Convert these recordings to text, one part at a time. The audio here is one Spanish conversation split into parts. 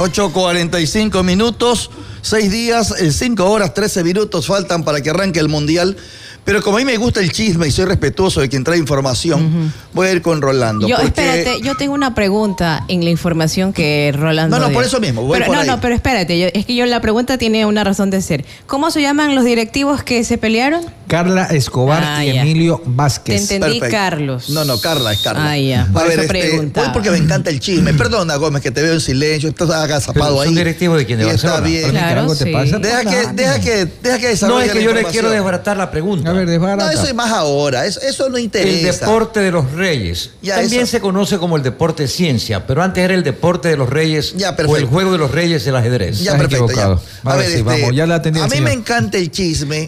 8:45 minutos, 6 días, 5 horas, 13 minutos faltan para que arranque el Mundial. Pero como a mí me gusta el chisme y soy respetuoso de quien trae información, voy a ir con Rolando. Espérate, yo tengo una pregunta en la información que Rolando dio. Por eso mismo, pero espérate, es que la pregunta tiene una razón de ser. ¿Cómo se llaman los directivos que se pelearon? Carla Escobar y Emilio Vázquez. Te entendí, perfecto. Carlos. No, Carla es Carla. Ya. A ver, voy porque me encanta el chisme. Perdona, Gómez, que te veo en silencio, estás agazapado ahí. ¿Son directivos de quién? ¿De Barcelona? Está bien. Claro, ¿Te pasa? Deja que desarrolle. No, es que yo le quiero desbaratar la pregunta. No, eso es más ahora. Eso no interesa. El deporte de los reyes. También se conoce como el deporte ciencia, pero antes era el deporte de los reyes o el juego de los reyes, el ajedrez. Ya, perfecto. Ya. A ver, vamos, ya la atendí. A mí me encanta el chisme,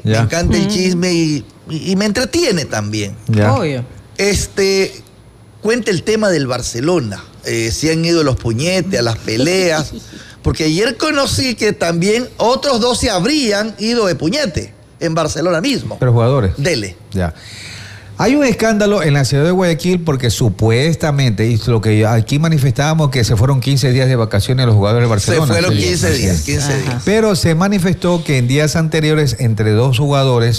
y me entretiene también. Obvio. Cuenta el tema del Barcelona. Si han ido los puñetes, a las peleas. Porque ayer conocí que también otros 12 habrían ido de puñete en Barcelona mismo. Pero jugadores. Dele. Ya. Hay un escándalo en la ciudad de Guayaquil porque supuestamente, y lo que aquí manifestábamos, que se fueron 15 días de vacaciones los jugadores de Barcelona. Se fueron 15 días. Pero se manifestó que en días anteriores, entre dos jugadores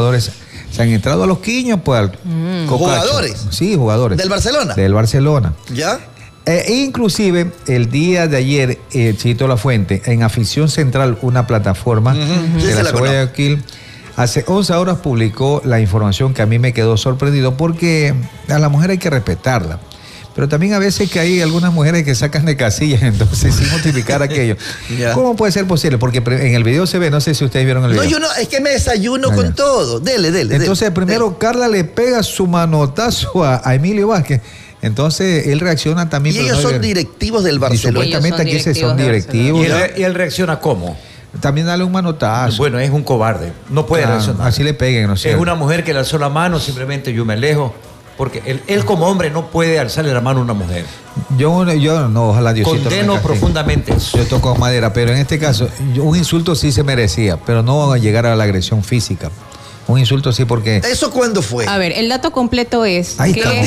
se han entrado a los quiños, pues. ¿Jugadores? Sí, jugadores. ¿Del Barcelona? Del Barcelona. ¿Ya? Inclusive, el día de ayer, Chito Lafuente, en Afición Central, una plataforma de la ciudad de Guayaquil, hace 11 horas publicó la información que a mí me quedó sorprendido, porque a la mujer hay que respetarla. Pero también a veces que hay algunas mujeres que sacan de casillas, entonces sin justificar aquello. ¿Cómo puede ser posible? Porque en el video se ve, no sé si ustedes vieron el video. No, yo no, es que me desayuno con todo. Dele. Entonces, primero Carla le pega su manotazo a Emilio Vázquez. Entonces él reacciona también. Y ellos son directivos del Barcelona. Y supuestamente aquí son directivos. ¿Y él reacciona cómo? También dale un manotazo. Bueno, es un cobarde. No puede reaccionar. Así le peguen, ¿no es cierto? Es una mujer que le alzó la mano, simplemente yo me alejo. Porque él como hombre no puede alzarle la mano a una mujer. Yo no, ojalá Diosito. Condeno profundamente eso. Yo toco madera, pero en este caso, un insulto sí se merecía, pero no llegar a la agresión física. Un insulto sí, porque... ¿Eso cuándo fue? A ver, el dato completo es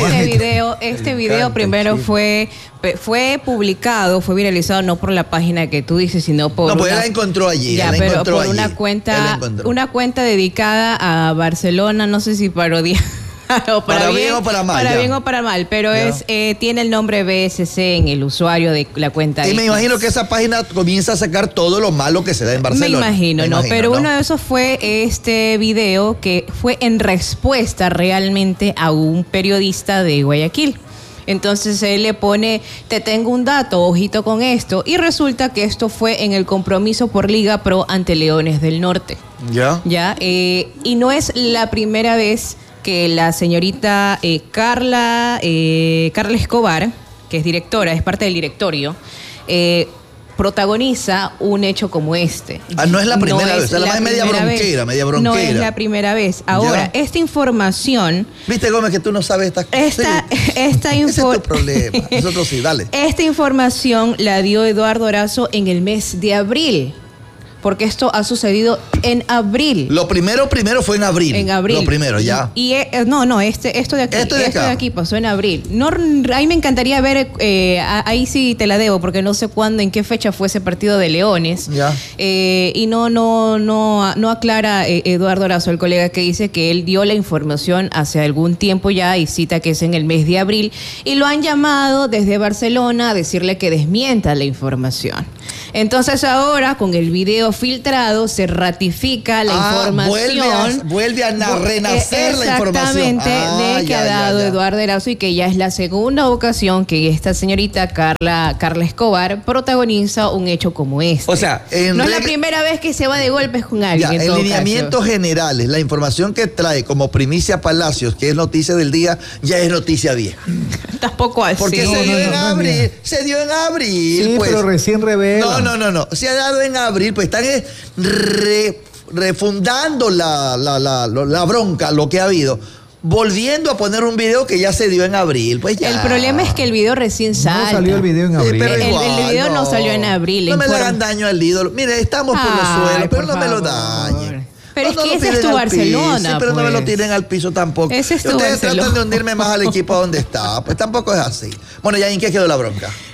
este video primero fue publicado, fue viralizado no por la página que tú dices, sino por... No, pues él la encontró allí. Pero por una cuenta dedicada a Barcelona, no sé si parodia... para bien o para mal. Para bien o para mal, pero tiene el nombre BSC en el usuario de la cuenta. Y me imagino que esa página comienza a sacar todo lo malo que se da en Barcelona. Me imagino, pero uno de esos fue este video que fue en respuesta realmente a un periodista de Guayaquil. Entonces él le pone, te tengo un dato, ojito con esto. Y resulta que esto fue en el compromiso por Liga Pro ante Leones del Norte. Y no es la primera vez que la señorita Carla Escobar, que es directora, es parte del directorio, protagoniza un hecho como este. No es la primera vez, es la media bronquera. No es la primera vez. Ahora, esta información... Viste, Gómez, que tú no sabes esta cosa. Ese es tu problema. Nosotros sí, dale. Esta información la dio Eduardo Erazo en el mes de abril. Porque esto ha sucedido en abril. Lo primero fue en abril. En abril. Lo primero, ya. Y esto de aquí pasó en abril. No, ahí me encantaría ver, ahí sí te la debo, porque no sé cuándo, en qué fecha fue ese partido de Leones. Y no aclara Eduardo Erazo, el colega, que dice que él dio la información hace algún tiempo ya y cita que es en el mes de abril. Y lo han llamado desde Barcelona a decirle que desmienta la información. Entonces ahora, con el video filtrado, se ratifica la información. Vuelve a renacer la información. Exactamente, que ha dado Eduardo Erazo, y que ya es la segunda ocasión que esta señorita Carla Escobar protagoniza un hecho como este. O sea, no es la primera vez que se va de golpes con alguien. En lineamientos generales, la información que trae como primicia Palacios, que es noticia del día, ya es noticia vieja. Tampoco así. Porque se dio en abril. Se dio en abril. Sí, pues. Pero recién revela. No. Se ha dado en abril, pues están refundando la bronca, lo que ha habido. Volviendo a poner un video que ya se dio en abril, pues ya. El problema es que el video recién sale. No salió el video en abril. Pero igual, el video no salió en abril. No me le hagan daño al ídolo. Mire, estamos por los suelos, pero no me lo dañen. Pero es que ese es tu Barcelona. Sí, pero no me lo tiren al piso tampoco. Ese es tu Ustedes Barcelona. tratan de hundirme más al equipo donde está. Pues tampoco es así. Bueno, ya en qué quedó la bronca.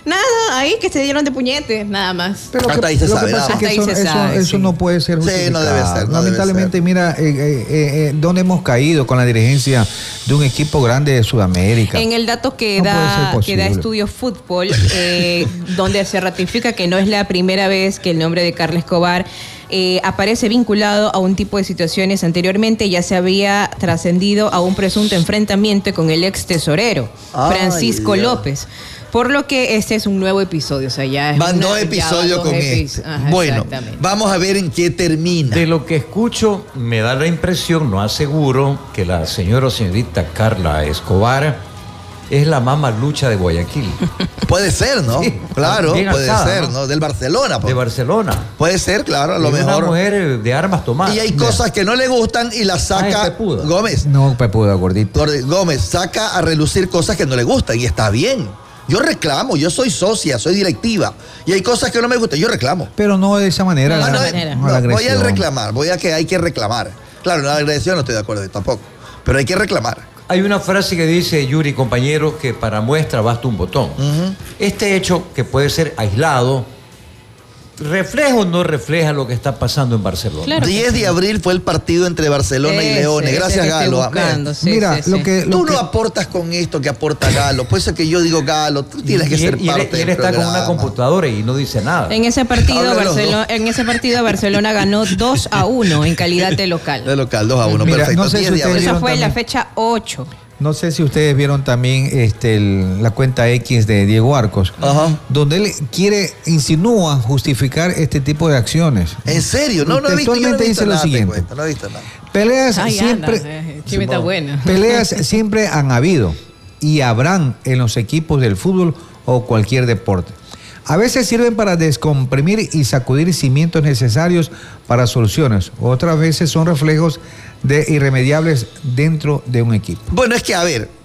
Nada, ahí que se dieron de puñete, nada más. Pero hasta ahí se sabe. Eso no puede ser justificado. Sí, no debe ser. Lamentablemente, mira, ¿dónde hemos caído con la dirigencia de un equipo grande de Sudamérica? En el dato que da Estudio Fútbol, donde se ratifica que no es la primera vez que el nombre de Carla Escobar aparece vinculado a un tipo de situaciones. Anteriormente ya se había trascendido a un presunto enfrentamiento con el ex tesorero, Francisco López. Por lo que este es un nuevo episodio. O sea, ya es van dos episodios con este. Bueno, vamos a ver en qué termina. De lo que escucho, me da la impresión, no aseguro, que la señora o señorita Carla Escobar es la mamalucha de Guayaquil. Puede ser, ¿no? Sí, claro, puede ser, ¿no? Del Barcelona. De Barcelona. Puede ser, claro, a lo mejor. Una mujer de armas tomadas. Y hay cosas que no le gustan y las saca Gómez. No, Pepuda, gordito. Gómez saca a relucir cosas que no le gustan y está bien. Yo reclamo, yo soy socia, soy directiva y hay cosas que no me gustan, yo reclamo. Pero no de esa manera. Voy a reclamar, hay que reclamar. Claro, la agresión no estoy de acuerdo tampoco, pero hay que reclamar. Hay una frase que dice, Yuri, compañero, que para muestra basta un botón. Este hecho, que puede ser aislado, ¿refleja o no refleja lo que está pasando en Barcelona? Claro 10 de abril fue el partido entre Barcelona y Leones. Gracias, Galo. Mira, tú no aportas con esto que aporta Galo. Puede ser que yo digo, Galo, tú tienes que ser parte él está con una computadora y no dice nada. En ese partido, Barcelona ganó 2-1 en calidad de local. De local, 2-1, perfecto. No sé si esa fue la fecha 8. No sé si ustedes vieron también la cuenta X de Diego Arcos, donde él insinúa justificar este tipo de acciones. ¿En serio? No he visto. Textualmente dice lo siguiente. No he visto nada. Peleas siempre han habido y habrán en los equipos del fútbol o cualquier deporte. A veces sirven para descomprimir y sacudir cimientos necesarios para soluciones. Otras veces son reflejos de irremediables dentro de un equipo. Bueno, es que, a ver,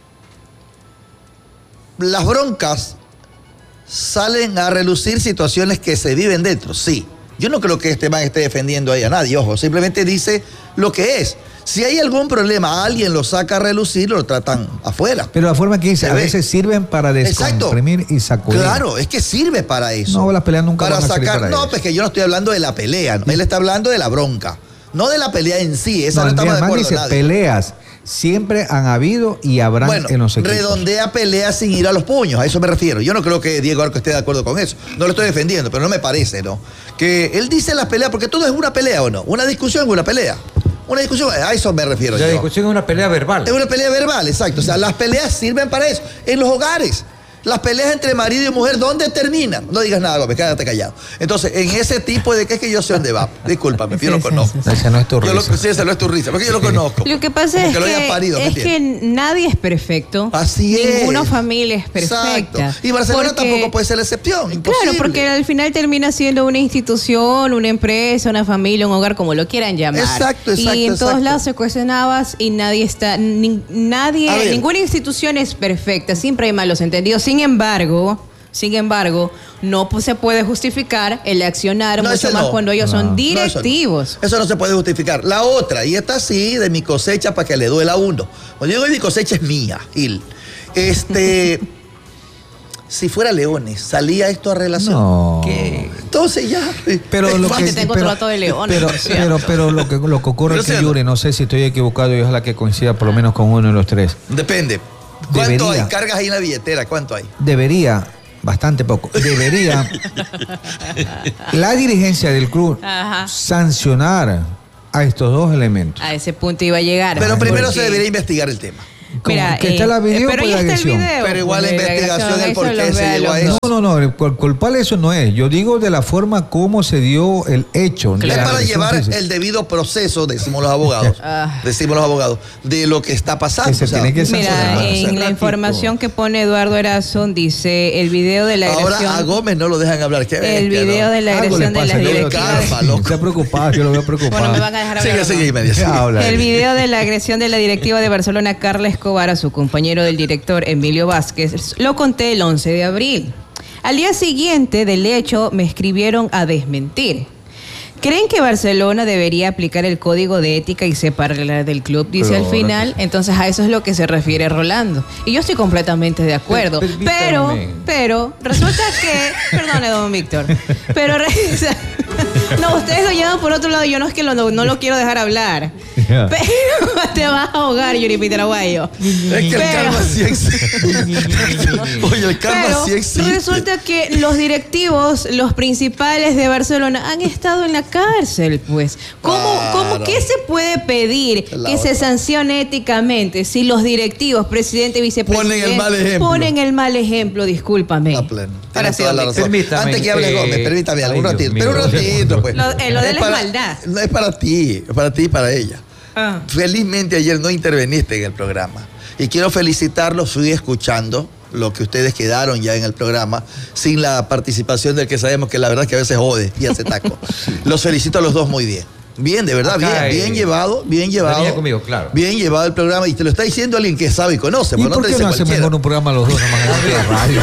las broncas salen a relucir situaciones que se viven dentro, sí. Yo no creo que este man esté defendiendo ahí a nadie, ojo, simplemente dice lo que es. Si hay algún problema, alguien lo saca a relucir, lo tratan afuera. Pero la forma que dice, a veces sirven para descomprimir y sacudir. Claro, es que sirve para eso. No, las peleas nunca para van a sacar. Para no, pues que yo no estoy hablando de la pelea, ¿no? Él está hablando de la bronca, no de la pelea en sí. Esa no estamos de acuerdo. Dice, peleas siempre han habido y habrán en los equipos. Redondea peleas sin ir a los puños, a eso me refiero. Yo no creo que Diego Arco esté de acuerdo con eso. No lo estoy defendiendo, pero no me parece, ¿no? Que él dice las peleas, porque todo es una pelea, ¿o no? Una discusión es una pelea. Una discusión, a eso me refiero yo. La discusión es una pelea verbal. Es una pelea verbal, exacto. O sea, las peleas sirven para eso. En los hogares, las peleas entre marido y mujer, ¿dónde terminan? No digas nada, Gómez, quédate callado. Entonces, en ese tipo de que es que yo sé dónde va. Discúlpame, yo lo conozco. Esa no es tu risa. Sí, esa no es tu risa, porque yo lo conozco. Lo que pasa es que nadie es perfecto. Así es. Ninguna familia es perfecta. Exacto. Y Barcelona tampoco puede ser la excepción. Imposible. Claro, porque al final termina siendo una institución, una empresa, una familia, un hogar, como lo quieran llamar. Exacto. Y en todos lados se cuestionabas y ninguna institución es perfecta. Siempre hay malos entendidos. Sin embargo, no se puede justificar el accionar, mucho más cuando ellos son directivos. Eso no se puede justificar. La otra, y esta sí, de mi cosecha para que le duela a uno. Cuando yo digo mi cosecha es mía, Gil. Si fuera Leones, ¿salía esto a relación? No. ¿Qué? Entonces ya. Pero lo que tengo trato de Leones. Pero lo que ocurre es que, Yuri, no sé si estoy equivocado y ojalá que coincida por lo menos con uno de los tres. Depende. ¿Cuánto hay? Cargas ahí en la billetera, ¿cuánto hay? Debería, bastante poco, debería la dirigencia del club sancionar a estos dos elementos. A ese punto iba a llegar. Pero primero se debería investigar el tema. Mira, que está la video pero por la agresión. Pero igual la investigación, el por qué se llegó a eso. No, el culpable eso no es. Yo digo de la forma como se dio el hecho. Es para llevar el debido proceso, decimos los abogados, de lo que está pasando. Que se tiene que mira, en la información que pone Eduardo Erazón dice el video de la agresión. Ahora a Gómez no lo dejan hablar. El video de la agresión de las directivas. Está preocupado, yo lo veo preocupado. Bueno, me van a dejar hablar. El video de la agresión de la directiva de Barcelona, Carla Escobar, a su compañero del director Emilio Vázquez, lo conté el 11 de abril. Al día siguiente del hecho me escribieron a desmentir. ¿Creen que Barcelona debería aplicar el código de ética y separarla del club? Dice al final. Entonces a eso es lo que se refiere Rolando. Y yo estoy completamente de acuerdo. Pero resulta que... Perdone, don Víctor. Pero... No, ustedes lo llevan por otro lado. Yo no es que no lo quiero dejar hablar. Yeah. Pero te vas a ahogar, Yuri Pitaraguayo. Es que el karma sí existe. Oye, el karma sí existe. Resulta que los directivos, los principales de Barcelona, han estado en la cárcel, pues. ¿Cómo qué se puede pedir que se sancione éticamente si los directivos, presidente, vicepresidente, ponen el mal ejemplo? Discúlpame. Para toda la razón. Antes que hable Gómez, permítame algún ratito. Pero un ratito, pues. Lo de la maldad. No es para ti y para ella. Felizmente ayer no interveniste en el programa. Y quiero felicitarlos, fui escuchando lo que ustedes quedaron ya en el programa, sin la participación del que sabemos que la verdad es que a veces jode y hace taco. Los felicito a los dos muy bien. Bien, de verdad, bien llevado. Venía conmigo, claro. Bien llevado el programa y te lo está diciendo alguien que sabe y conoce. ¿Y por qué no hacemos mejor un programa los dos nomás en la radio?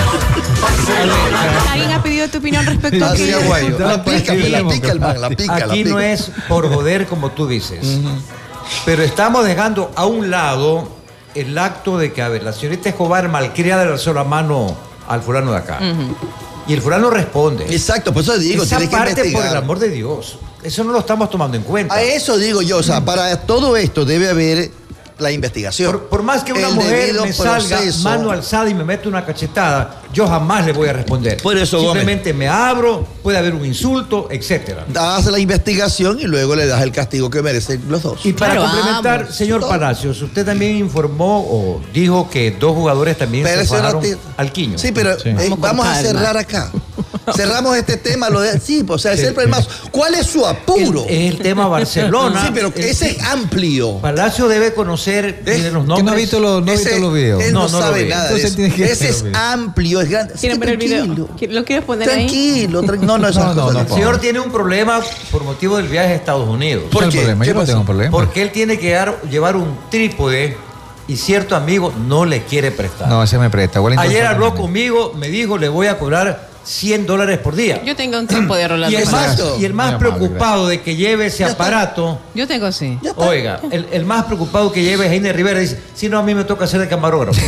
¿Alguien ha pedido tu opinión respecto a eso? La pica el man, la pica. Aquí no es por joder como tú dices. Pero estamos dejando a un lado el acto de que, a ver, la señorita Escobar malcriada le alzó la mano al fulano de acá. Y el fulano responde. Exacto, por eso digo, esa parte, por el amor de Dios, eso no lo estamos tomando en cuenta. A eso digo yo, o sea, para todo esto debe haber la investigación. Por más que una mujer me salga mano alzada y me mete una cachetada, yo jamás le voy a responder. Por eso, simplemente me abro, puede haber un insulto, etcétera. Das la investigación y luego le das el castigo que merecen los dos. Y para complementar, señor Palacios, usted también informó o dijo que 2 jugadores también se fueron al Quiño. Sí, pero vamos a cerrar acá. Cerramos este tema, o sea, es el problema. ¿Cuál es su apuro? Es el tema Barcelona. Sí, pero ese es amplio. Palacio debe conocer los nombres. Que no ha visto los videos. Él no sabe nada de eso. Ese es amplio, es grande. ¿Quieren ver el video? ¿Lo quieres poner tranquilo, ahí? No, el señor tiene un problema por motivo del viaje a Estados Unidos. ¿Por qué? Yo no tengo problema. Porque él tiene que llevar un trípode y cierto amigo no le quiere prestar. No, ese me presta. Ayer habló conmigo, me dijo, le voy a cobrar $100 por día. Yo tengo un tiempo de Rolando. Y el más preocupado de que lleve ese aparato. Yo tengo sí. Oiga, el más preocupado que lleve es Heiner Rivera. Dice, si no, a mí me toca ser el camarógrafo.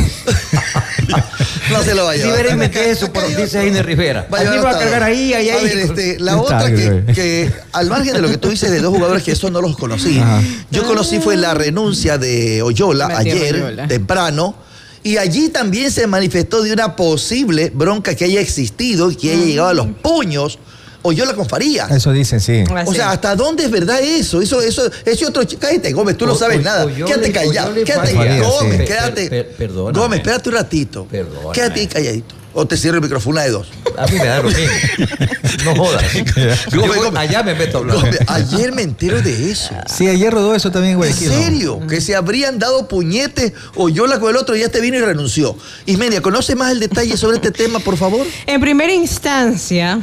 No se lo va a llevar. Libérenme eso, dice Heiner Rivera. A mí me va a cargar ahí. A ver, la otra que al margen de lo que tú dices de 2 jugadores que eso no los conocí. Yo conocí fue la renuncia de Oyola ayer, temprano. Y allí también se manifestó de una posible bronca que haya existido y que haya llegado a los puños Oyola con Farías. Eso dicen, sí. O sea, ¿hasta dónde es verdad eso? Eso otro... Cállate, Gómez, tú no sabes nada. Quédate callado. Quédate, Gómez, quédate. Perdóname. Gómez, espérate un ratito. Perdóname. Quédate calladito. O te cierro el micrófono, una de dos. A mí me da lo mismo. No jodas. Gómez, allá me meto a hablar. Gómez, ayer me entero de eso. Sí, ayer rodó eso también, güey. ¿En serio? Que se habrían dado puñetes Oyola con el otro y ya vino y renunció. Ismenia, ¿conoce más el detalle sobre este tema, por favor? En primera instancia,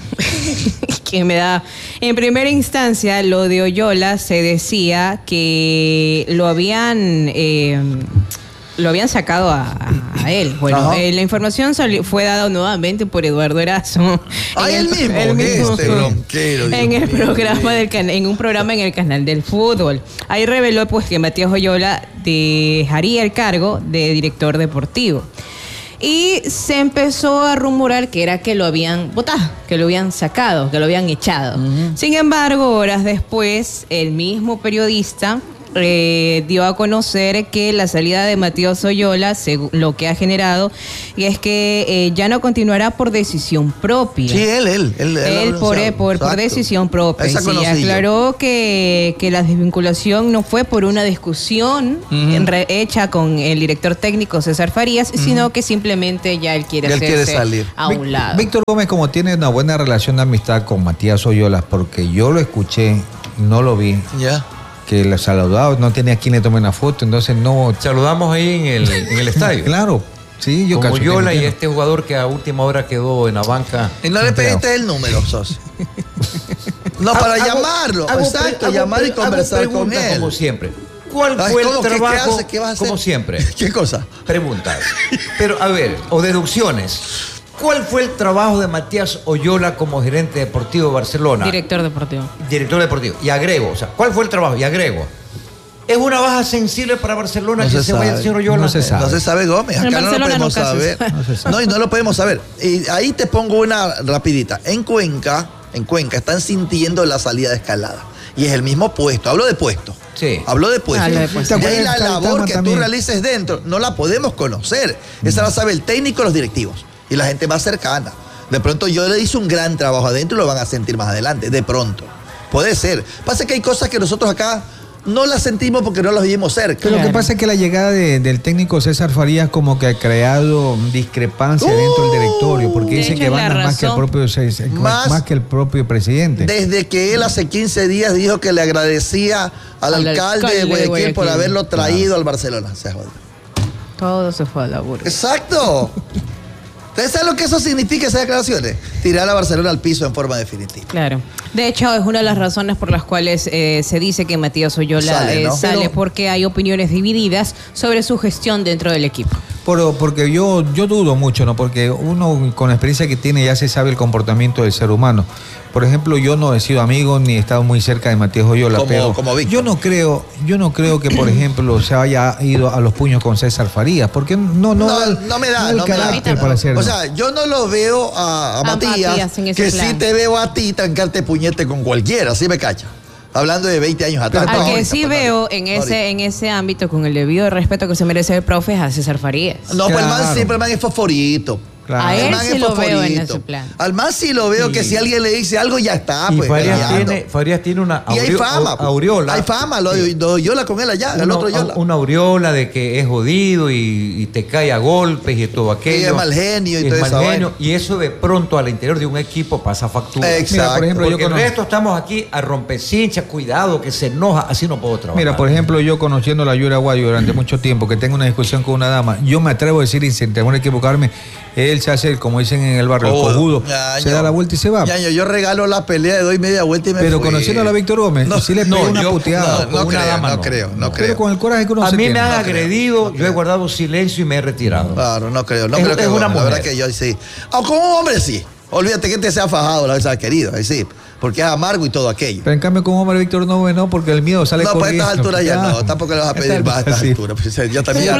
lo de Oyola se decía que lo habían sacado a él. Bueno, la información fue dada nuevamente por Eduardo Erazo. Él mismo. Bronquero, en el programa en un programa en el canal del fútbol. Ahí reveló pues que Matías Oyola dejaría el cargo de director deportivo. Y se empezó a rumorar que lo habían botado, que lo habían sacado, que lo habían echado. Sin embargo, horas después, el mismo periodista dio a conocer que la salida de Matías Oyola, lo que ha generado, y es que ya no continuará por decisión propia. Sí, él por decisión propia. Sí, aclaró que la desvinculación no fue por una discusión hecha con el director técnico César Farías, sino que simplemente ya él quiere salir a un lado. Víctor Gómez, como tiene una buena relación de amistad con Matías Oyola, porque yo lo escuché, no lo vi. Ya. Que lo saludaba, no tenía quien le tome una foto, entonces no... Saludamos ahí en el estadio. Claro, sí, yo como Oyola y este jugador que a última hora quedó en la banca. Y no le pediste el número, socio. No, para llamarlo, llamar y conversar con él. Como siempre. ¿Cuál fue el trabajo? ¿Qué vas a hacer? Como siempre. ¿Qué cosa? Preguntas. Pero, a ver, o deducciones. ¿Cuál fue el trabajo de Matías Oyola como gerente deportivo de Barcelona? Director deportivo. Director deportivo. Y agrego, o sea, ¿cuál fue el trabajo? Y agrego. ¿Es una baja sensible para Barcelona que se vaya el señor Oyola? No se sabe, Gómez. Acá no lo podemos saber. No, y no lo podemos saber. Y ahí te pongo una rapidita. En Cuenca están sintiendo la salida de Escalada. Y es el mismo puesto. Hablo de puesto. Sí. Hablo de puesto. Y ahí la labor que tú realices dentro no la podemos conocer. Esa la sabe el técnico y los directivos. Y la gente más cercana. De pronto yo le hice un gran trabajo adentro y lo van a sentir más adelante. De pronto. Puede ser. Pasa que hay cosas que nosotros acá no las sentimos porque no las vivimos cerca. Pero lo que pasa es que la llegada del técnico César Farías como que ha creado discrepancia dentro del directorio, porque dicen que van más que el propio presidente. Desde que él hace 15 días dijo que le agradecía al alcalde de Guayaquil por haberlo traído al Barcelona. Se jodió. Todo se fue a la burra. Exacto. ¿Ustedes saben lo que eso significa, esas declaraciones? Tirar a Barcelona al piso en forma definitiva. Claro. De hecho, es una de las razones por las cuales se dice que Matías Oyola sale porque hay opiniones divididas sobre su gestión dentro del equipo. Porque yo dudo mucho, ¿no? Porque uno con la experiencia que tiene ya se sabe el comportamiento del ser humano. Por ejemplo, yo no he sido amigo ni he estado muy cerca de Matías Oyola, pero yo no creo que, por ejemplo, se haya ido a los puños con César Farías, porque no me da el carácter para hacerlo. O sea, yo no lo veo a Matías que sí te veo a ti trancarte puñete con cualquiera, así me cacha. Hablando de 20 años atrás. Al que sí veo en ese ámbito, con el debido respeto que se merece el profe, es a César Farías. No, pues el man es fosforito. Claro. A él sí lo veo en ese plan. Al man sí lo veo que si alguien le dice algo ya está. Y pues, Farías tiene una aureola. Hay fama, lo Oyola con él allá, el otro Oyola. Una aureola de que es jodido y te cae a golpes y todo aquello. Y es mal genio y todo eso. Y eso de pronto al interior de un equipo pasa factura. Exacto. Mira, por ejemplo, porque el resto estamos aquí a rompecinchas, cuidado, que se enoja, así no puedo trabajar. Mira, por ejemplo, yo conociendo a la Yura Aguayo durante mucho tiempo, que tengo una discusión con una dama, yo me atrevo a decir, y sin temor a equivocarme, él se hace, como dicen en el barrio, cojudo, se da la vuelta y se va. Yo regalo la pelea, doy media vuelta y me Pero fui. Conociendo a la Víctor Gómez, sí le pegó una puteada. No creo. Pero con el coraje que uno se tiene. A mí me han agredido, yo he guardado silencio y me he retirado. Claro, no creo que una mujer. La verdad que yo sí. Como un hombre sí. Olvídate que te sea fajado la vez querido, ahí sí. Porque es amargo y todo aquello. Pero en cambio con hombre Víctor no, porque el miedo sale corriendo. No, para estas alturas ya no. Tampoco le vas a pedir más a estas alturas. Ya también.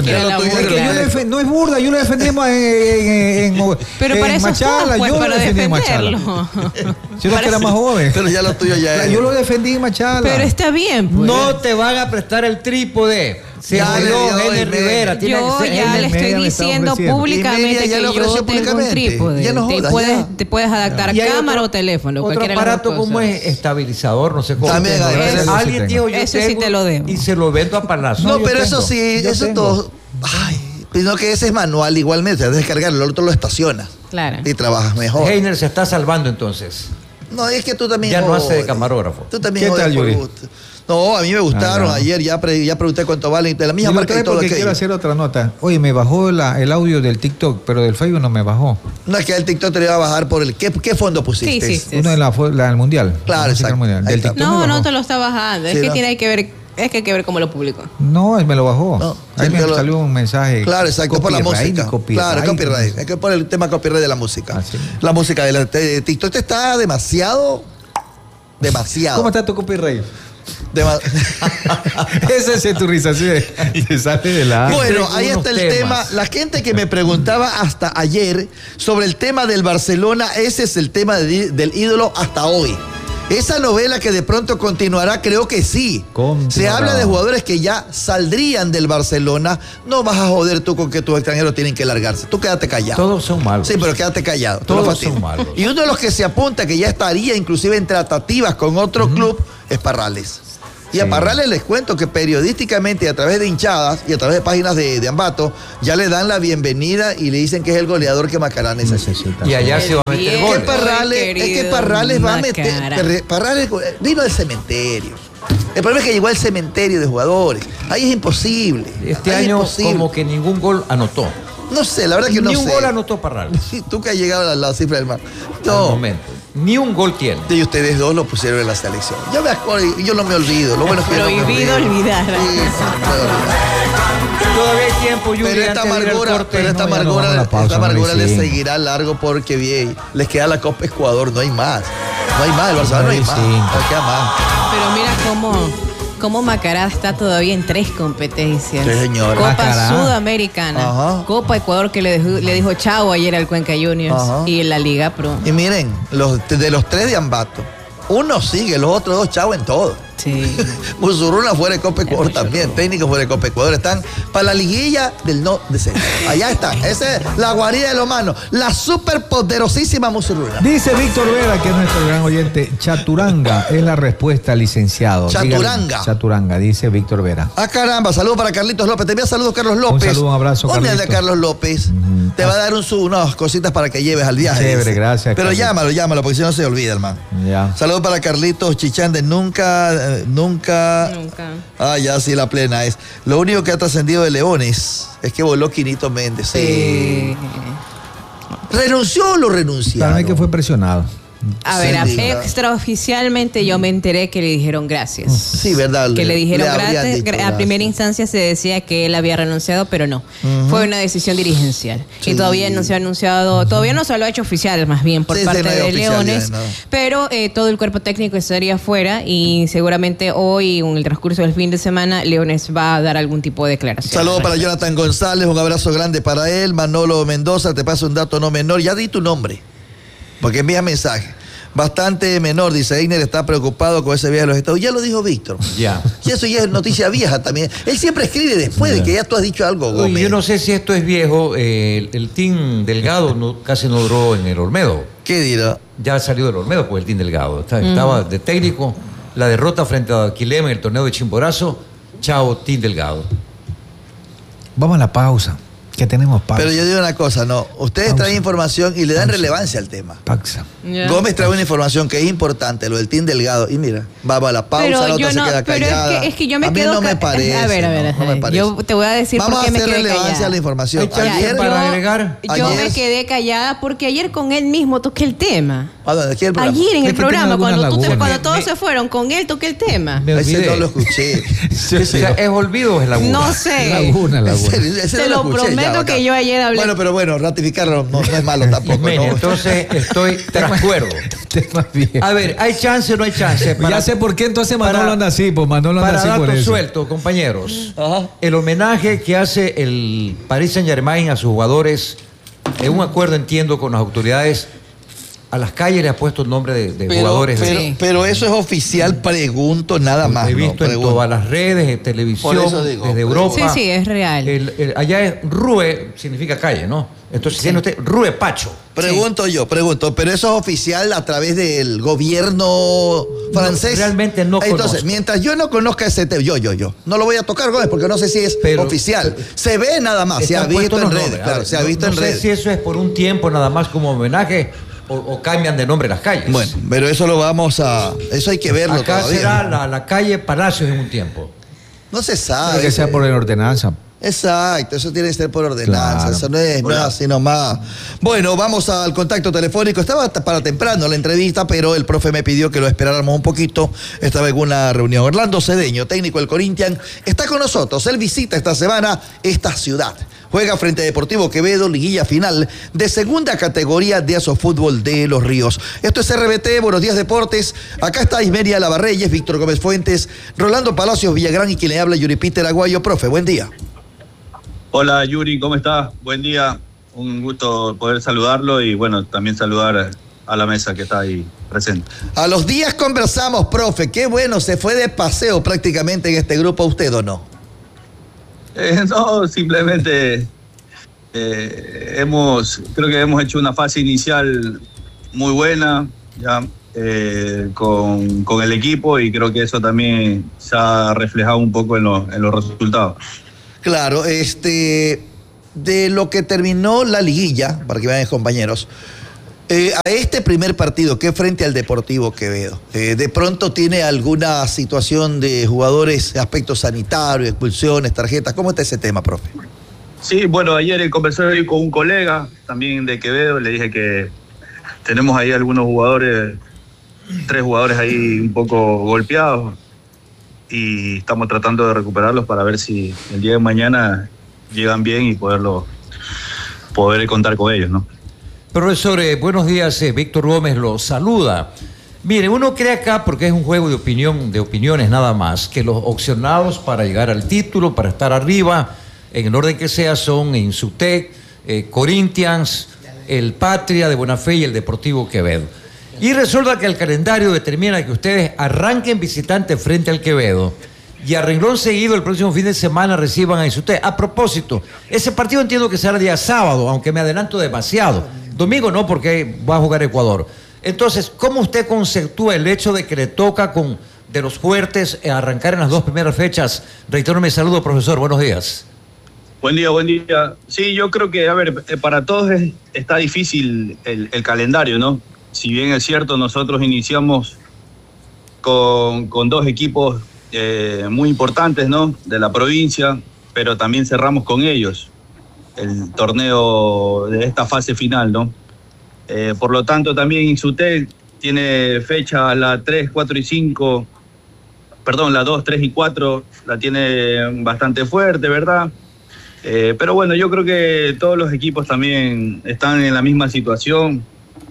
No es burda, yo lo defendemos en pero para eso Machala, yo lo defendí en Machala. Yo no que era más joven. Pero ya lo tuyo ya es. Yo lo defendí en Machala. Pero está bien, pues. No te van a prestar el trípode. Se habló Henry Rivera. Yo ya le estoy diciendo públicamente que yo tengo un trípode. Te puedes adaptar a cámara o teléfono. Otro aparato como es estabilizador, no sé cómo. También alguien dijo yo ese sí te lo debo. Y se lo vendo a palazo. No, pero eso sí, eso todo. Ay, sino que ese es manual igualmente. Debes descargarlo, el otro lo estacionas. Claro. Y trabajas mejor. Heiner se está salvando entonces. No, es que tú también. Ya no hace de camarógrafo. Tú también. ¿Qué tal, Yuri? No, a mí me gustaron. Ayer ya pregunté cuánto valen. De la misma marca y todo aquello. Quiero hacer otra nota. Oye, me bajó el audio del TikTok, pero del Facebook no me bajó. No, es que el TikTok te lo iba a bajar por el... ¿Qué fondo pusiste? Sí. Uno de la del Mundial. Claro, exacto. Mundial. Del TikTok no te lo está bajando. Es que tiene que ver... Es que hay que ver cómo lo publicó. No, me lo bajó. No, ahí me salió un mensaje. Claro, exacto, por la música. Claro, copyright. Es que por el tema copyright de la música. La música de TikTok está demasiado. ¿Cómo está tu copyright? Esa es tu risa, ¿sí? Te sale de la... Bueno, ahí está el tema. La gente que me preguntaba hasta ayer sobre el tema del Barcelona, ese es el tema del ídolo hasta hoy. Esa novela que de pronto continuará, creo que sí. Se habla de jugadores que ya saldrían del Barcelona. No vas a joder tú con que tus extranjeros tienen que largarse. Tú quédate callado. Todos son malos. Sí, pero quédate callado. Todos son malos. Y uno de los que se apunta que ya estaría inclusive en tratativas con otro club es Parrales. Y a Parrales les cuento que periodísticamente, a través de hinchadas y a través de páginas de Ambato, ya le dan la bienvenida y le dicen que es el goleador que Macará necesita. Y allá se va a meter gol. Es que Parrales va a meter... Parrales vino del cementerio. El problema es que llegó al cementerio de jugadores. Ahí es imposible. Este año como que ningún gol anotó. No sé, la verdad que no sé. Ni un gol anotó Parrales. Tú que has llegado a la cifra del mar. No. Al momento. Ni un gol tiene. Y ustedes dos lo pusieron en la selección. Yo no me olvido. Lo bueno es que prohibido olvidar. Sí, no puedo olvidar. Todavía hay tiempo, Yuri, pero esta amargura le seguirá largo porque bien, les queda la Copa Ecuador, no hay más. No hay más, el Barcelona no hay más. No queda más. Pero mira cómo Macará está todavía en 3 competencias. Sí, señor. Copa Macará. Sudamericana, Ajá. Copa Ecuador que le dijo chao ayer al Cuenca Juniors. Ajá. Y la Liga Pro. Y miren, de los 3 de Ambato, uno sigue, los otros 2 chao en todo. Sí. Musurruna fuera de Copa Ecuador también, técnico fuera de Copa Ecuador. Están para la liguilla del no descenso. Allá están. Esa es la guarida de los manos. La superpoderosísima Musurruna. Dice Víctor Vera, que es nuestro gran oyente, Chaturanga es la respuesta, licenciado. Chaturanga. Dígale, Chaturanga, dice Víctor Vera. Ah, caramba, saludos para Carlitos López. Te envía saludos, Carlos López. Un saludo, un abrazo, ¿Dónde anda Carlitos? Carlos López? Te va a dar unas cositas para que lleves al viaje. Chévere, dice. gracias, Pero Carlitos. llámalo, porque si no se olvida, hermano. Ya. Saludos para Carlitos Chichán de Nunca. Ah, ya sí, la plena es. Lo único que ha trascendido de Leones es que voló Quinito Méndez. Sí. ¿Renunció o lo renunciaron? Para mí que fue presionado. A ver, extraoficialmente yo me enteré que le dijeron gracias. Sí, ¿verdad? Que le dijeron gracias. A gracias. primera instancia se decía que él había renunciado, pero no. Fue una decisión dirigencial. Sí. Y todavía no se ha anunciado, todavía no se lo ha hecho oficial, más bien, por parte de Leones. Ya, no. Pero todo el cuerpo técnico estaría fuera y seguramente hoy, en el transcurso del fin de semana, Leones va a dar algún tipo de declaración. Saludos para Jonathan González, un abrazo grande para él. Manolo Mendoza, te paso un dato no menor. Ya di tu nombre, porque envía mensaje. Bastante menor, dice Einer, está preocupado con ese viaje a los Estados Unidos. Ya lo dijo Víctor. Ya. Y eso ya es noticia vieja también. Él siempre escribe después de que ya tú has dicho algo, Gómez. Yo no sé si esto es viejo. El Team Delgado casi no duró en el Olmedo. ¿Qué dirá? Ya salió del Olmedo pues el Team Delgado. Estaba de técnico. La derrota frente a Quilema en el torneo de Chimborazo. Chao, Team Delgado. Vamos a la pausa, que tenemos pausa. Pero yo digo una cosa, no. Ustedes traen información y le dan relevancia al tema. Pausa. Yeah. Gómez trae una información que es importante, lo del Team Delgado. Y mira, vamos a la pausa, pero la otra se queda callada. Pero es que yo me a mí quedo... no me parece. A ver, no me parece. Yo te voy a decir vamos por qué me quedé relevancia callada. a la información. Ayer, para agregar. Yo me quedé callada porque ayer con él mismo toqué el tema. ¿A dónde? ¿Aquí el programa? Ayer en el programa, cuando todos me, se fueron, con él toqué el tema. Ese no lo escuché. O sea, ¿es olvido o es laguna? No sé. Laguna. Te lo prometo que yo ayer hablé. Bueno, ratificarlo no es malo tampoco. ¿no? Entonces estoy de acuerdo. A ver, ¿hay chance o no hay chance? Ya sé por qué entonces Manolo anda así, pues Manolo anda así por eso. Suelto, compañeros. Ajá. El homenaje que hace el Paris Saint-Germain a sus jugadores, en un acuerdo, entiendo, con las autoridades, a las calles le ha puesto el nombre de jugadores. Pero eso es oficial, pregunto nada más. He visto en todas las redes, en televisión, desde Europa. Sí, es real. Allá es Rue, significa calle, ¿no? Entonces tiene usted Rue Pacho. Pregunto, pero eso es oficial a través del gobierno francés. Realmente no Entonces, conozco. mientras yo no conozca ese tema, yo no lo voy a tocar, Gómez, porque no sé si es oficial. Se ve nada más, se ha visto en redes. Claro, se ha visto en redes. No sé si eso es por un tiempo nada más como homenaje o cambian de nombre las calles. Bueno, pero eso eso hay que verlo acá todavía. será la calle Palacios en un tiempo. No se sabe. Pero que sea por ordenanza. Exacto, eso tiene que ser por ordenanza, Claro. eso no es así nomás. Bueno, vamos al contacto telefónico. Estaba para temprano la entrevista, pero el profe me pidió que lo esperáramos un poquito. Estaba en una reunión. Orlando Cedeño, técnico del Corinthians, está con nosotros. Él visita esta semana esta ciudad. Juega frente a Deportivo Quevedo, liguilla final de segunda categoría de Asofútbol de Los Ríos. Esto es RBT, Buenos Días Deportes. Acá está Ismeria Lavarreyes, Víctor Gómez Fuentes, Rolando Palacios Villagrán y quien le habla, Yuri Peter Aguayo. Profe, buen día. Hola Yuri, ¿cómo estás? Buen día, un gusto poder saludarlo y bueno, también saludar a la mesa que está ahí presente. A los días conversamos, profe, qué bueno, se fue de paseo prácticamente en este grupo, ¿usted o no? No, simplemente creo que hemos hecho una fase inicial muy buena ya con el equipo y creo que eso también se ha reflejado un poco en los resultados. Claro, de lo que terminó la liguilla, para que vean compañeros, a este primer partido que es frente al Deportivo Quevedo, ¿de pronto tiene alguna situación de jugadores, aspectos sanitarios, expulsiones, tarjetas? ¿Cómo está ese tema, profe? Sí, bueno, ayer conversé con un colega también de Quevedo, le dije que tenemos ahí algunos jugadores, 3 jugadores ahí un poco golpeados y estamos tratando de recuperarlos para ver si el día de mañana llegan bien y poder contar con ellos, ¿no? Profesor, buenos días, Víctor Gómez lo saluda. Mire, uno cree acá, porque es un juego de opiniones nada más, que los opcionados para llegar al título, para estar arriba, en el orden que sea, son Insutec, Corinthians, el Patria de Buena Fe y el Deportivo Quevedo. Y resulta que el calendario determina que ustedes arranquen visitante frente al Quevedo y a renglón seguido el próximo fin de semana reciban a Insutec. A propósito, ese partido entiendo que será el día sábado, aunque me adelanto demasiado. Domingo no, porque va a jugar Ecuador. Entonces, ¿cómo usted conceptúa el hecho de que le toca de los fuertes arrancar en las 2 primeras fechas? Reitero mi saludo, profesor. Buenos días. Buen día, buen día. Sí, yo creo que, para todos está difícil el calendario, ¿no? Si bien es cierto, nosotros iniciamos con 2 equipos muy importantes, ¿no? De la provincia, pero también cerramos con ellos el torneo de esta fase final, ¿no? Por lo tanto, también Insutec tiene fecha la 3, 4 y 5, perdón, la 2, 3 y 4 la tiene bastante fuerte, ¿verdad? Pero bueno, yo creo que todos los equipos también están en la misma situación.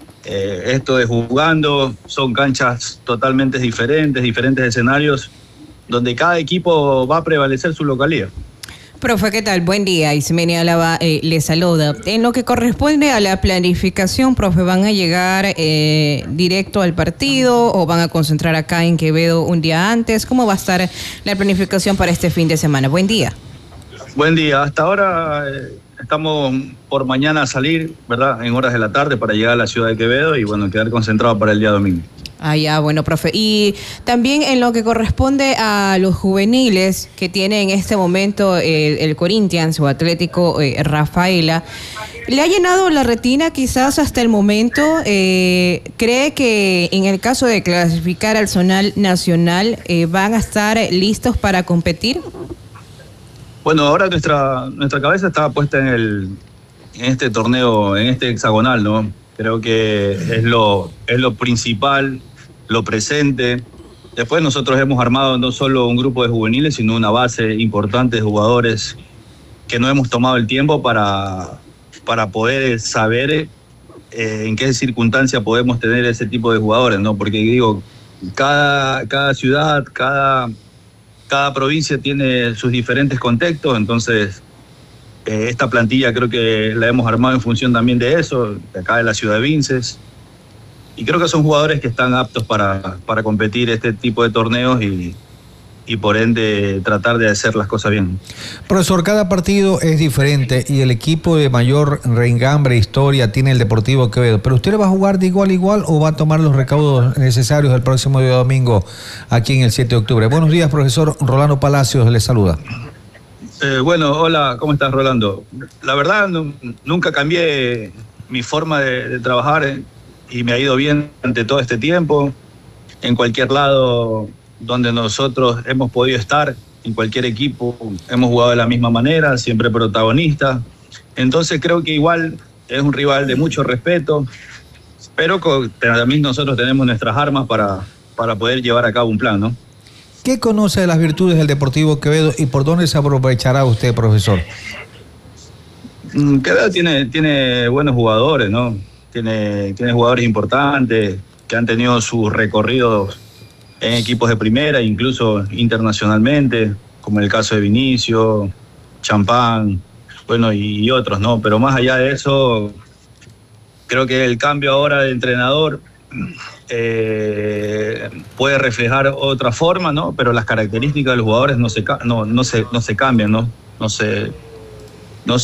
Esto de jugando, son canchas totalmente diferentes escenarios, donde cada equipo va a prevalecer su localidad. Profe, ¿qué tal? Buen día. Ismenia Álava le saluda. En lo que corresponde a la planificación, profe, ¿van a llegar directo al partido o van a concentrar acá en Quevedo un día antes? ¿Cómo va a estar la planificación para este fin de semana? Buen día. Buen día. Hasta ahora estamos por mañana a salir, ¿verdad? En horas de la tarde para llegar a la ciudad de Quevedo y, bueno, quedar concentrado para el día domingo. Ah, ya, bueno, profe. Y también en lo que corresponde a los juveniles que tiene en este momento el Corinthians o Atlético Rafaela, ¿le ha llenado la retina quizás hasta el momento? ¿Cree que en el caso de clasificar al zonal nacional van a estar listos para competir? Bueno, ahora nuestra cabeza está puesta en este torneo, en este hexagonal, ¿no? Creo que es lo principal, lo presente. Después nosotros hemos armado no solo un grupo de juveniles, sino una base importante de jugadores que no hemos tomado el tiempo para poder saber en qué circunstancia podemos tener ese tipo de jugadores, ¿no? Porque digo, cada ciudad, cada provincia tiene sus diferentes contextos, entonces esta plantilla creo que la hemos armado en función también de eso, de acá de la ciudad de Vinces, y creo que son jugadores que están aptos para competir este tipo de torneos y por ende tratar de hacer las cosas bien. Profesor, cada partido es diferente y el equipo de mayor reengambre e historia tiene el Deportivo Quevedo, pero ¿usted va a jugar de igual a igual o va a tomar los recaudos necesarios el próximo día domingo aquí en el 7 de octubre? Buenos días, profesor. Rolando Palacios le saluda. Bueno, hola, ¿cómo estás, Rolando? La verdad, nunca cambié mi forma de trabajar y me ha ido bien durante todo este tiempo. En cualquier lado donde nosotros hemos podido estar, en cualquier equipo, hemos jugado de la misma manera, siempre protagonista. Entonces creo que igual es un rival de mucho respeto, pero también nosotros tenemos nuestras armas para poder llevar a cabo un plan, ¿no? ¿Qué conoce de las virtudes del Deportivo Quevedo y por dónde se aprovechará usted, profesor? Quevedo tiene buenos jugadores, ¿no? Tiene jugadores importantes que han tenido sus recorridos en equipos de primera, incluso internacionalmente, como el caso de Vinicio, Champán, bueno, y otros, ¿no? Pero más allá de eso, creo que el cambio ahora de entrenador puede reflejar otra forma, ¿no? Pero las características de los jugadores no se cambian, ¿no? No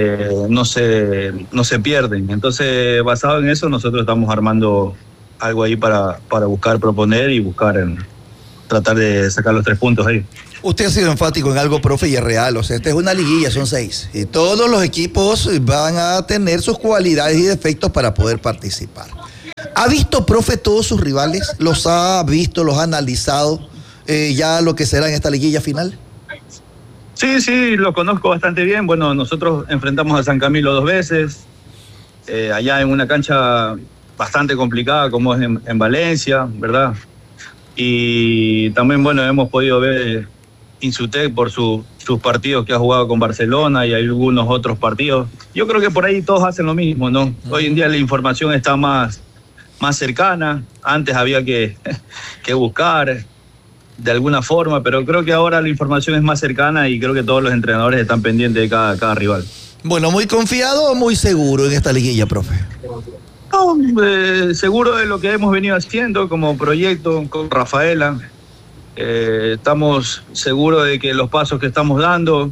se pierden. Entonces, basado en eso, nosotros estamos armando algo ahí para buscar proponer y tratar de sacar los 3 puntos ahí. Usted ha sido enfático en algo, profe, y es real. O sea, esta es una liguilla, son 6. Y todos los equipos van a tener sus cualidades y defectos para poder participar. ¿Ha visto, profe, todos sus rivales? ¿Los ha visto, los ha analizado ya lo que será en esta liguilla final? Sí, lo conozco bastante bien. Bueno, nosotros enfrentamos a San Camilo 2 veces, allá en una cancha bastante complicada como es en Valencia, ¿verdad? Y también, bueno, hemos podido ver Insutec por sus partidos que ha jugado con Barcelona y algunos otros partidos. Yo creo que por ahí todos hacen lo mismo, ¿no? Hoy en día la información está más cercana. Antes había que buscar de alguna forma, pero creo que ahora la información es más cercana y creo que todos los entrenadores están pendientes de cada rival. Bueno, ¿muy confiado o muy seguro en esta liguilla, profe? No, seguro de lo que hemos venido haciendo como proyecto con Rafaela. Estamos seguros de que los pasos que estamos dando,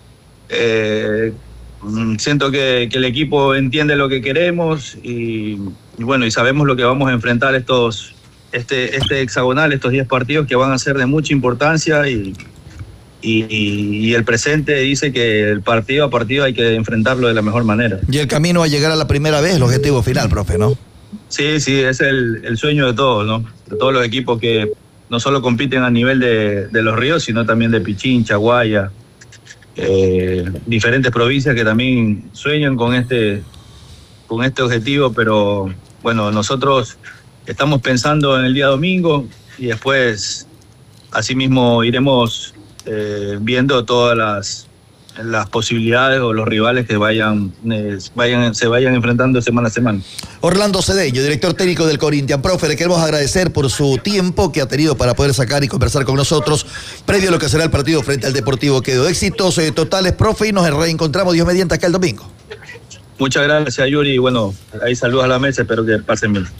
siento que el equipo entiende lo que queremos y bueno, y sabemos lo que vamos a enfrentar este hexagonal, estos 10 partidos que van a ser de mucha importancia y el presente dice que el partido a partido hay que enfrentarlo de la mejor manera. Y el camino a llegar a la primera vez, el objetivo final, profe, ¿no? Sí, es el sueño de todos, ¿no? De todos los equipos que no solo compiten a nivel de Los Ríos, sino también de Pichincha, Guaya, diferentes provincias que también sueñan con este objetivo, pero bueno, nosotros estamos pensando en el día domingo y después asimismo iremos viendo todas las posibilidades o los rivales que se vayan enfrentando semana a semana. Orlando Cedeño, director técnico del Corinthians. Profe, le queremos agradecer por su tiempo que ha tenido para poder sacar y conversar con nosotros previo a lo que será el partido frente al Deportivo Quedo. Éxitos totales, profe, y nos reencontramos Dios mediante acá el domingo. Muchas gracias, Yuri, y bueno, ahí saludos a la mesa, espero que pasen bien.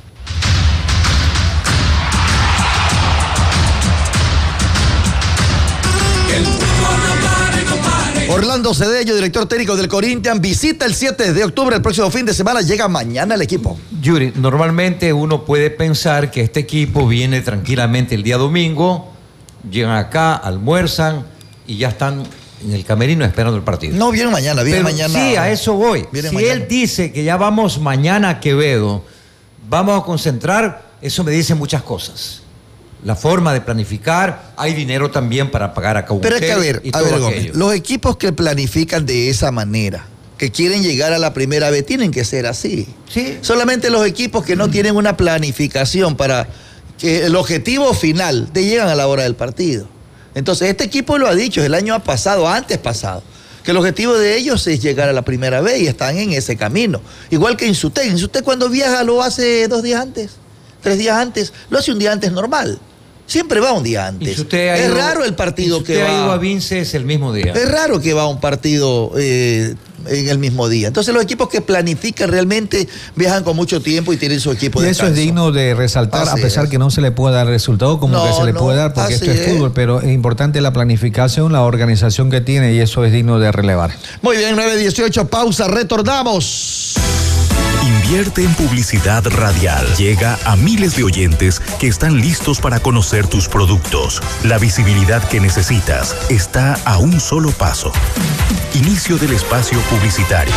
Orlando Cedeño, director técnico del Corinthians, visita el 7 de octubre, el próximo fin de semana, llega mañana el equipo. Yuri, normalmente uno puede pensar que este equipo viene tranquilamente el día domingo, llegan acá, almuerzan y ya están en el camerino esperando el partido. No, viene mañana, viene mañana. Sí, a eso voy. Si mañana. Él dice que ya vamos mañana a Quevedo, vamos a concentrar, eso me dice muchas cosas. La forma de planificar, hay dinero también para pagar a Cauquel. Pero es que a ver, Gómez, los equipos que planifican de esa manera, que quieren llegar a la primera vez, tienen que ser así. ¿Sí? Solamente los equipos que no tienen una planificación para que el objetivo final te llegan a la hora del partido. Entonces, este equipo lo ha dicho el año pasado, antes pasado, que el objetivo de ellos es llegar a la primera vez y están en ese camino. Igual que Insutec. Insutec cuando viaja lo hace 2 días antes, 3 días antes, lo hace un día antes normal. Siempre va un día antes. Es raro el partido que va. Ha ido a Vince es el mismo día. Es raro que va a un partido en el mismo día. Entonces los equipos que planifican realmente viajan con mucho tiempo y tienen su equipo de descanso. Y eso es digno de resaltar, a pesar que no se le puede dar resultado como que se le puede dar, porque esto es fútbol, pero es importante la planificación, la organización que tiene y eso es digno de relevar. Muy bien, 9:18, pausa, retornamos. Invierte en publicidad radial. Llega a miles de oyentes que están listos para conocer tus productos. La visibilidad que necesitas está a un solo paso. Inicio del espacio publicitario.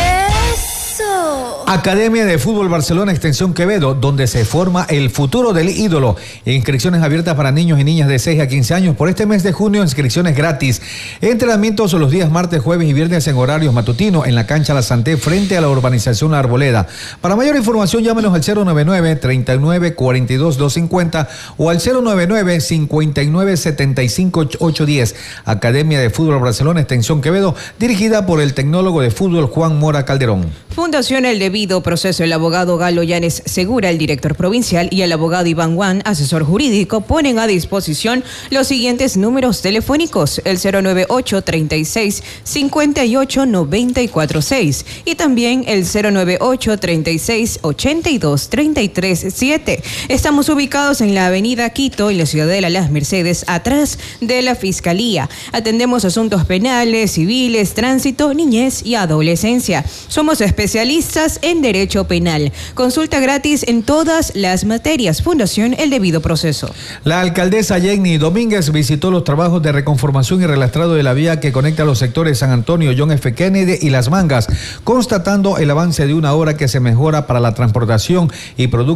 Academia de Fútbol Barcelona Extensión Quevedo, donde se forma el futuro del ídolo. Inscripciones abiertas para niños y niñas de 6 a 15 años. Por este mes de junio, inscripciones gratis. Entrenamientos los días martes, jueves y viernes en horarios matutinos en la cancha La Santé frente a la urbanización La Arboleda. Para mayor información, llámenos al 099-39-42-250 o al 099-59-75-810. Academia de Fútbol Barcelona Extensión Quevedo, dirigida por el tecnólogo de fútbol Juan Mora Calderón. Fundación El Debido Proceso, el abogado Galo Llanes Segura, el director provincial, y el abogado Iván Juan, asesor jurídico, ponen a disposición los siguientes números telefónicos: el 098-36-58-946 y también el 098-36-82-33-7. Estamos ubicados en la avenida Quito, en la Ciudadela Las Mercedes, atrás de la Fiscalía. Atendemos asuntos penales, civiles, tránsito, niñez y adolescencia. Somos especialistas en Derecho Penal. Consulta gratis en todas las materias. Fundación El Debido Proceso. La alcaldesa Jenny Domínguez visitó los trabajos de reconformación y relastrado de la vía que conecta los sectores San Antonio, John F. Kennedy y Las Mangas, constatando el avance de una obra que se mejora para la transportación y producción